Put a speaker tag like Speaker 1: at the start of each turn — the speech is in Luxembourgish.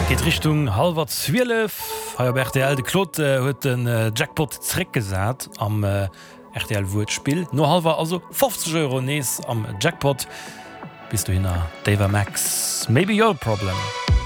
Speaker 1: Geht Richtung halber 12 RTL de Klot huet den Jackpot zreck gesat am RTL Wurspiel. No halber also 50 € nees am Jackpot. Bist du hinner Dave Max? Maybe your problem.